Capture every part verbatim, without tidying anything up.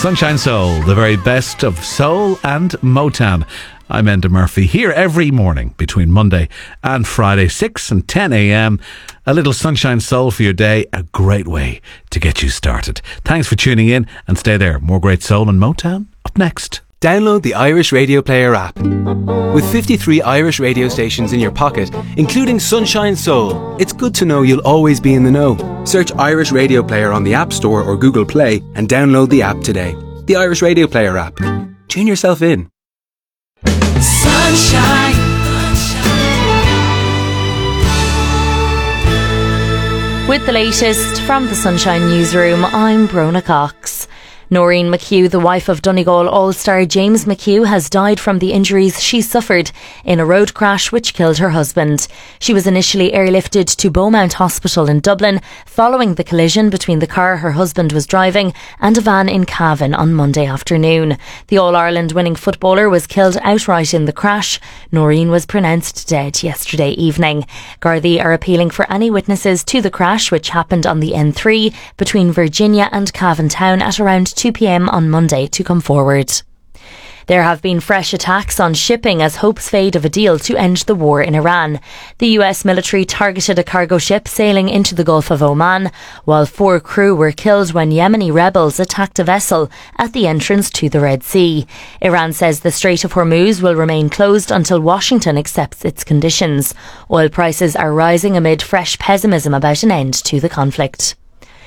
Sunshine Soul, the very best of soul and Motown. I'm Enda Murphy, here every morning between Monday and Friday, six and ten a.m. A little Sunshine Soul for your day, a great way to get you started. Thanks for tuning in and stay there. More great soul and Motown up next. Download the Irish Radio Player app. With fifty-three Irish radio stations in your pocket, including Sunshine Soul, it's good to know you'll always be in the know. Search Irish Radio Player on the App Store or Google Play and download the app today. The Irish Radio Player app. Tune yourself in. Sunshine. With the latest from the Sunshine Newsroom, I'm Brona Cox. Noreen McHugh, the wife of Donegal All-Star James McHugh, has died from the injuries she suffered in a road crash which killed her husband. She was initially airlifted to Beaumont Hospital in Dublin following the collision between the car her husband was driving and a van in Cavan on Monday afternoon. The All-Ireland winning footballer was killed outright in the crash. Noreen was pronounced dead yesterday evening. Gardaí are appealing for any witnesses to the crash, which happened on the N three between Virginia and Cavan Town at around two p.m. on Monday, to come forward. There have been fresh attacks on shipping as hopes fade of a deal to end the war in Iran. The U S military targeted a cargo ship sailing into the Gulf of Oman, while four crew were killed when Yemeni rebels attacked a vessel at the entrance to the Red Sea. Iran says the Strait of Hormuz will remain closed until Washington accepts its conditions. Oil prices are rising amid fresh pessimism about an end to the conflict.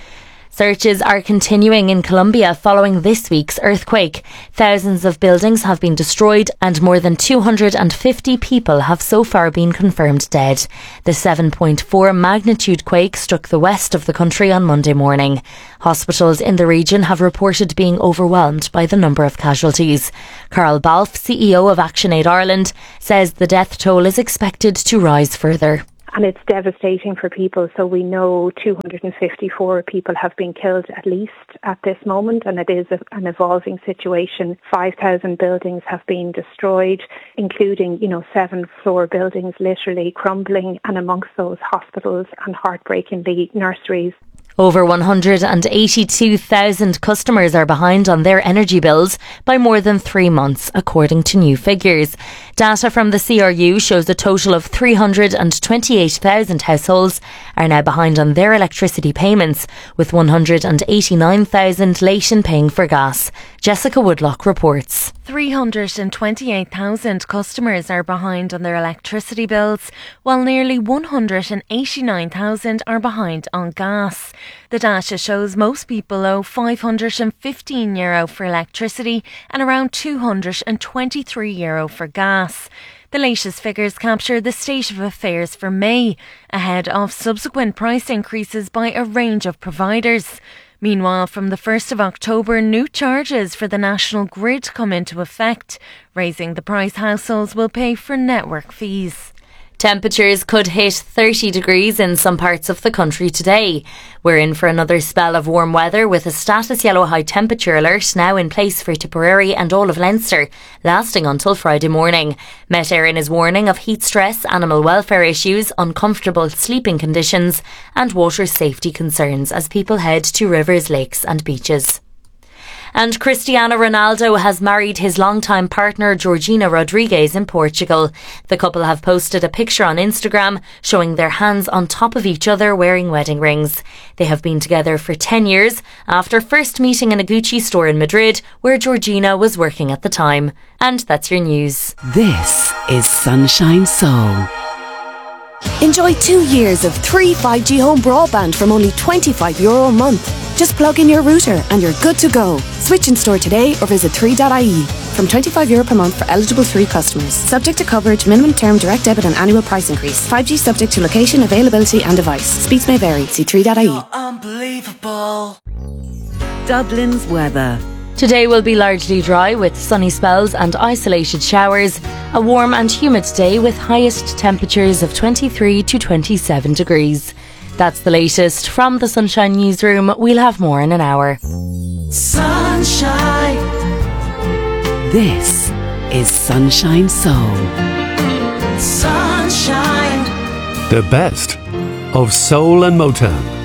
Searches are continuing in Colombia following this week's earthquake. Thousands of buildings have been destroyed and more than two hundred fifty people have so far been confirmed dead. The seven point four magnitude quake struck the west of the country on Monday morning. Hospitals in the region have reported being overwhelmed by the number of casualties. Carl Balfe, C E O of ActionAid Ireland, says the death toll is expected to rise further. And it's devastating for people. So we know two hundred fifty-four people have been killed at least at this moment, and it is a, an evolving situation. five thousand buildings have been destroyed, including, you know, seven floor buildings literally crumbling, and amongst those hospitals and heartbreakingly nurseries. Over one hundred eighty-two thousand customers are behind on their energy bills by more than three months, according to new figures. Data from the C R U shows a total of three hundred twenty-eight thousand households are now behind on their electricity payments, with one hundred eighty-nine thousand late in paying for gas. Jessica Woodlock reports. three hundred twenty-eight thousand customers are behind on their electricity bills, while nearly one hundred eighty-nine thousand are behind on gas. The data shows most people owe five hundred fifteen euro for electricity and around two hundred twenty-three euro for gas. The latest figures capture the state of affairs for May, ahead of subsequent price increases by a range of providers. Meanwhile, from the first of October, new charges for the national grid come into effect, raising the price households will pay for network fees. Temperatures could hit thirty degrees in some parts of the country today. We're in for another spell of warm weather, with a status yellow high temperature alert now in place for Tipperary and all of Leinster, lasting until Friday morning. Met Éireann is warning of heat stress, animal welfare issues, uncomfortable sleeping conditions and water safety concerns as people head to rivers, lakes and beaches. And Cristiano Ronaldo has married his longtime partner Georgina Rodriguez in Portugal. The couple have posted a picture on Instagram showing their hands on top of each other wearing wedding rings. They have been together for ten years after first meeting in a Gucci store in Madrid, where Georgina was working at the time. And that's your news. This is Sunshine Soul. Enjoy two years of three five G home broadband from only twenty-five euro a month. Just plug in your router and you're good to go. Switch in store today or visit three dot I E. From twenty-five euro per month for eligible three customers. Subject to coverage, minimum term, direct debit and annual price increase. five G subject to location, availability and device. Speeds may vary. See three dot I E. Unbelievable. Dublin's weather. Today will be largely dry with sunny spells and isolated showers. A warm and humid day with highest temperatures of twenty-three to twenty-seven degrees. That's the latest from the Sunshine Newsroom. We'll have more in an hour. Sunshine. This is Sunshine Soul. Sunshine. The best of soul and Motown.